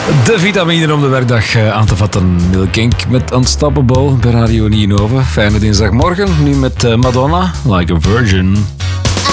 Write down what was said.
De vitamine om de werkdag aan te vatten. Neil Kink met Unstoppable bij Radio Nienhoven. Fijne dinsdagmorgen. Nu met Madonna, Like a Virgin.